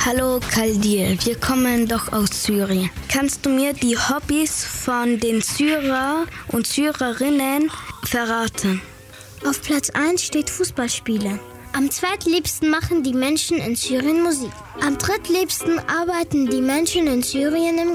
Hallo Kaldir, wir kommen doch aus Syrien. Kannst du mir die Hobbys von den Syrer und Syrerinnen verraten? Auf Platz 1 steht Fußballspielen. Am zweitliebsten machen die Menschen in Syrien Musik. Am drittliebsten arbeiten die Menschen in Syrien im